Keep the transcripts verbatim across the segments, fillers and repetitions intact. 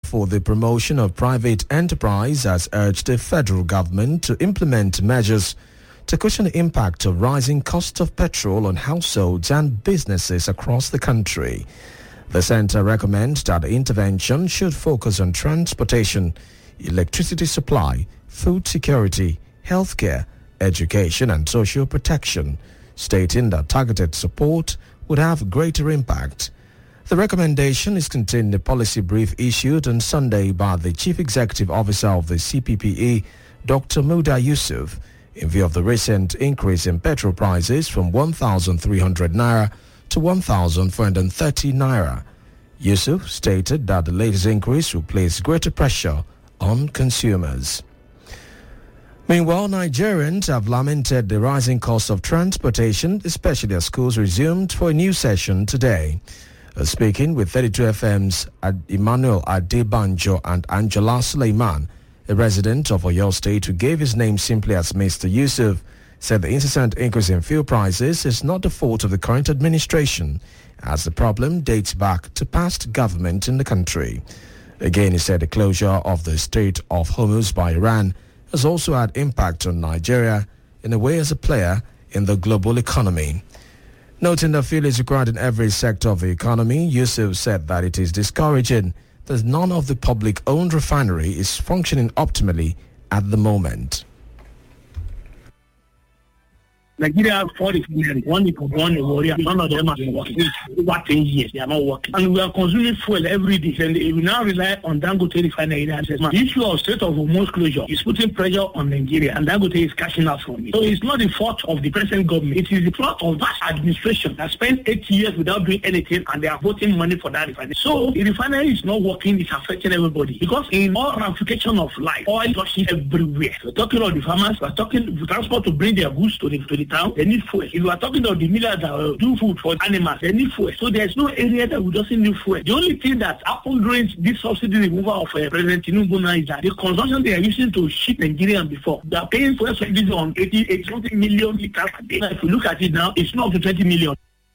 for the Promotion of Private Enterprise has urged the federal government to implement measures to cushion the impact of rising cost of petrol on households and businesses across the country. The centre recommends that the intervention should focus on transportation, electricity supply, food security, healthcare, education and social protection, stating that targeted support would have greater impact. The recommendation is contained in a policy brief issued on Sunday by the Chief Executive Officer of the C P P E, Doctor Muda Yusuf, in view of the recent increase in petrol prices from one thousand three hundred naira to one thousand four hundred thirty naira. Yusuf stated that the latest increase will place greater pressure on consumers. Meanwhile, Nigerians have lamented the rising cost of transportation, especially as schools resumed for a new session today. Uh, speaking with thirty-two F M's Ad- Emmanuel Adebanjo and Angela Suleiman, a resident of Oyo State who gave his name simply as Mister Yusuf, said the incessant increase in fuel prices is not the fault of the current administration, as the problem dates back to past government in the country. Again, he said the closure of the Strait of Hormuz by Iran has also had impact on Nigeria in a way as a player in the global economy. Noting that fuel is required in every sector of the economy, Yusuf said that it is discouraging that none of the public-owned refinery is functioning optimally at the moment. Nigeria has four refineries. One is one in Warrior. None of them are working. Over ten years, they are not working. And we are consuming fuel every day. And we now rely on Dangote refinery. The issue of Strait of Hormuz closure is putting pressure on Nigeria, and Dangote is cashing out from it. So it's not the fault of the present government. It is the fault of that administration that spent eight years without doing anything, and they are voting money for that refinery. So the refinery is not working. It's affecting everybody. Because in all ramifications of life, oil rushing everywhere. We're talking about the farmers. We're talking the transport to bring their goods to the to the town, they need fuel. If you are talking about the millers that uh, do food for animals, they need fuel. So there's no area that we doesn't need fuel. The only thing that happened during this subsidy removal of uh, President Tinubu now is that the consumption they are using to ship Nigerian before, they are paying fuel subsidies on eighty, eighty something million liters a day. Now, if you look at it now, it's not up to twenty million.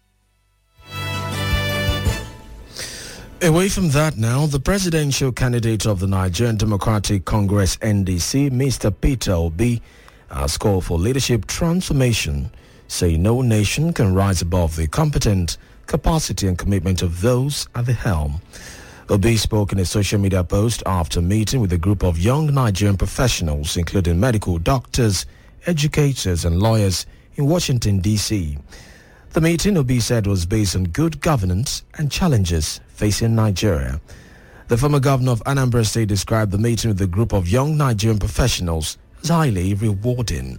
Away from that now, the presidential candidate of the Nigerian Democratic Congress N D C, Mister Peter Obi, has called for leadership transformation, saying no nation can rise above the competent capacity and commitment of those at the helm. Obi spoke in a social media post after meeting with a group of young Nigerian professionals, including medical doctors, educators and lawyers in Washington, D C. The meeting, Obi said, was based on good governance and challenges facing Nigeria. The former governor of Anambra State described the meeting with a group of young Nigerian professionals as highly rewarding.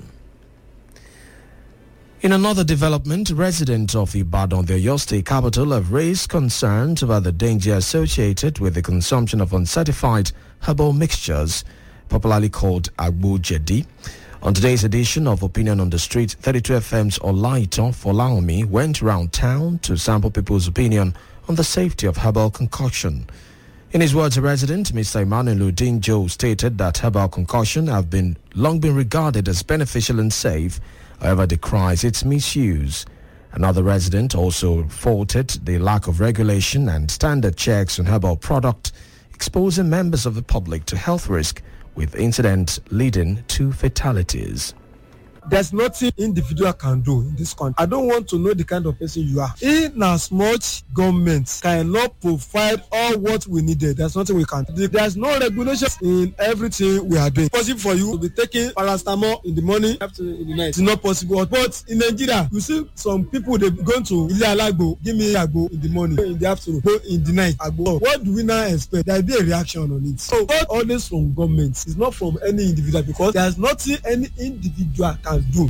In another development, residents of Ibadan, the Oyo State capital, have raised concerns about the danger associated with the consumption of uncertified herbal mixtures, popularly called Agbo Jedi. On today's edition of Opinion on the Street, thirty-two F M's Olaito Folaomi went around town to sample people's opinion on the safety of herbal concoction. In his words, a resident, Mister Emmanuel Udinjo, stated that herbal concoction have been long been regarded as beneficial and safe, however decries its misuse. Another resident also faulted the lack of regulation and standard checks on herbal product, exposing members of the public to health risk, with incidents leading to fatalities. There's nothing individual can do in this country. I don't want to know the kind of person you are. In as much government cannot provide all what we needed, there's nothing we can do. There's no regulations in everything we are doing. It's possible for you to be taking paracetamol in the morning, after in the night. It's not possible. But in Nigeria, you see some people, they're going to Ile Alagbo, give me Agbo in the morning, in the afternoon, go in the night, Agbo. What do we now expect? There'll be a reaction on it. So not always from government. It's not from any individual, because there's nothing any individual can do.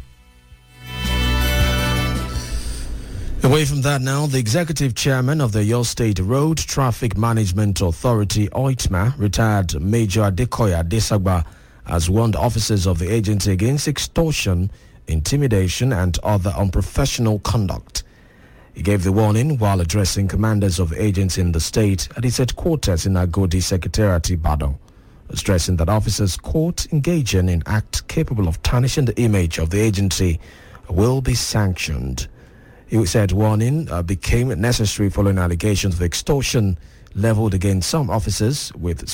Away from that now, the executive chairman of the Oyo State Road Traffic Management Authority, O I T M A, retired Major Adekoya Desagba, has warned officers of the agency against extortion, intimidation and other unprofessional conduct. He gave the warning while addressing commanders of the agency in the state at its headquarters in Agodi Secretariat, Ibadan, stressing that officers caught engaging in acts capable of tarnishing the image of the agency will be sanctioned. He said warning uh, became necessary following allegations of extortion leveled against some officers with